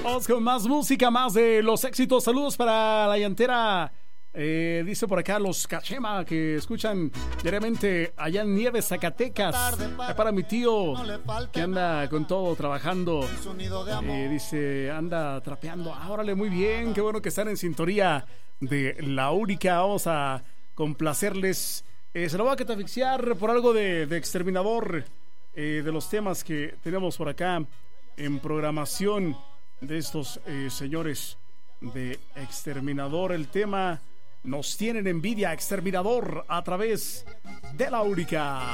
Vamos con más música, más de los éxitos. Saludos para la llantera. Dice por acá los Cachema que escuchan diariamente allá en Nieves, Zacatecas. Para mi tío que anda con todo trabajando. Dice, anda trapeando. Órale, muy bien. Qué bueno que están en sintonía de La Única. Vamos a complacerles. Se lo voy a catafixiar por algo de Exterminador. De los temas que tenemos por acá en programación de estos señores de Exterminador. El tema Nos Tienen Envidia, Exterminador, a través de La Única.